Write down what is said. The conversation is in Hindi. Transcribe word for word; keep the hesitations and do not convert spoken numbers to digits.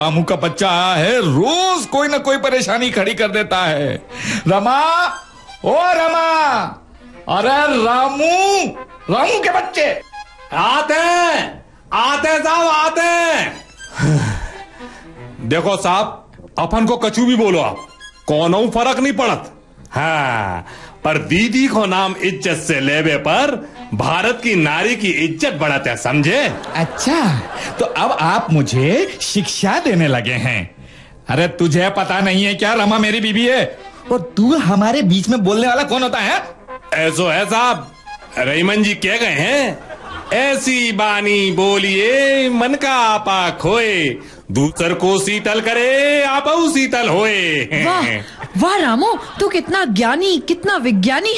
रामू का बच्चा आया है, रोज कोई ना कोई परेशानी खड़ी कर देता है। रमा, ओ रमा, अरे रामू, रामू के बच्चे आते आते साहब आते। देखो साहब, अपन को कछु भी बोलो आप, कोनो फर्क नहीं पड़त। हाँ, पर दीदी को नाम इज्जत से लेवे पर भारत की नारी की इज्जत बढ़त है, समझे? अच्छा, तो अब आप मुझे शिक्षा देने लगे हैं। अरे तुझे पता नहीं है क्या, रमा मेरी बीबी है और तू हमारे बीच में बोलने वाला कौन होता है? ऐसो है साहब, रहीमन जी कह गए हैं, ऐसी बानी बोलिए मन का आपा खोए, दूसर को शीतल करे आपऊ शीतल होए। वाह वाह रामू, तू कितना ज्ञानी, कितना विज्ञानी